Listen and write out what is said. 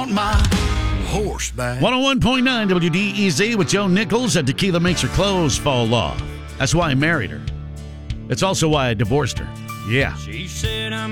on my horseback. 101.9 WDEZ with Joe Nichols. And tequila makes her clothes fall off. That's why I married her. It's also why I divorced her. Yeah. She said,